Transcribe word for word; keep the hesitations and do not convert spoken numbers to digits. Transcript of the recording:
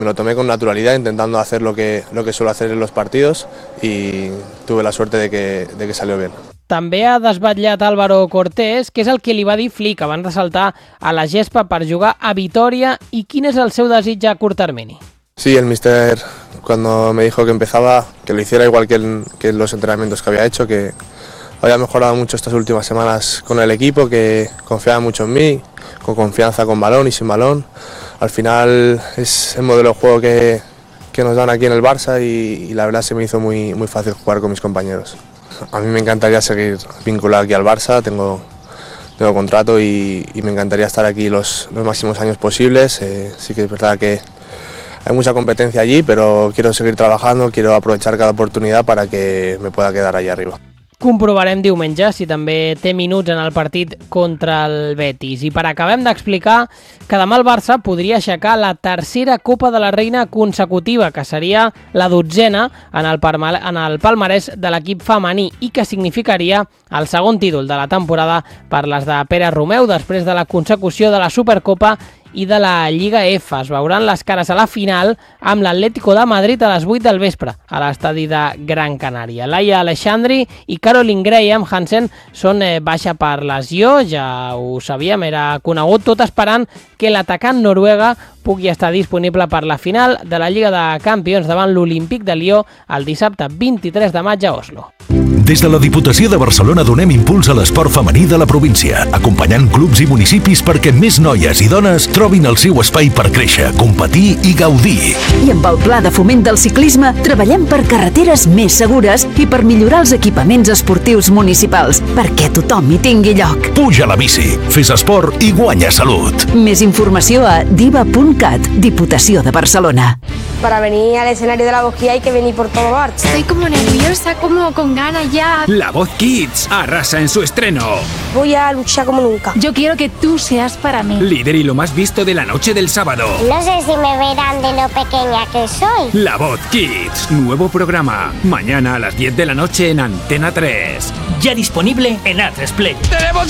Me lo tomé con naturalidad, intentando hacer lo que, lo que suelo hacer en los partidos y tuve la suerte de que, de que salió bien. També ha desvetllat Álvaro Cortés, que és el que li va dir Flick abans de saltar a la gespa per jugar a Vitoria i quin és el seu desig a curt termini. Sí, el míster cuando me dijo que empezaba, que lo hiciera igual que en, que en los entrenamientos que había hecho, que había mejorado mucho estas últimas semanas con el equipo, que confiaba mucho en mí, con confianza con balón y sin balón. Al final es el modelo de juego que, que nos dan aquí en el Barça y, y la verdad se me hizo muy, muy fácil jugar con mis compañeros. A mí me encantaría seguir vinculado aquí al Barça, tengo, tengo contrato y, y me encantaría estar aquí los, los máximos años posibles. Eh, sí que es verdad que hay mucha competencia allí, pero quiero seguir trabajando, quiero aprovechar cada oportunidad para que me pueda quedar allí arriba. Comprovarem diumenge si també té minuts en el partit contra el Betis. I per acabar hem d'explicar que demà el Barça podria aixecar la tercera Copa de la Reina consecutiva, que seria la dotzena en el, en el palmarès de l'equip femení i que significaria el segon títol de la temporada per les de Pere Romeu després de la consecució de la Supercopa i de la Lliga F. Es veuran les cares a la final amb l'Atlético de Madrid a les vuit del vespre a l'estadi de Gran Canària. Laia Aleixandri i Caroline Graham Hansen són eh, baixa per lesió, ja ho sabíem, era conegut, tot esperant que l'atacant noruega pugui estar disponible per la final de la Lliga de Campions davant l'Olímpic de Lió el dissabte vint-i-tres de maig a Oslo. Des de la Diputació de Barcelona donem impuls a l'esport femení de la província, acompanyant clubs i municipis perquè més noies i dones trobin el seu espai per créixer, competir i gaudir. I amb el Pla de Foment del Ciclisme treballem per carreteres més segures i per millorar els equipaments esportius municipals, perquè tothom hi tingui lloc. Puja a la bici, fes esport i guanya salut. Més informació a diva punt cat, Diputació de Barcelona. Para venir al escenario de La Voz Kids hay que venir por todo Barça. Estoy como nerviosa, como con ganas ya. La Voz Kids arrasa en su estreno. Voy a luchar como nunca. Yo quiero que tú seas para mí. Líder y lo más visto de la noche del sábado. No sé si me verán de lo pequeña que soy. La Voz Kids, nuevo programa. Mañana a las diez de la noche en Antena tres. Ya disponible en A tres Play. ¡Tenemos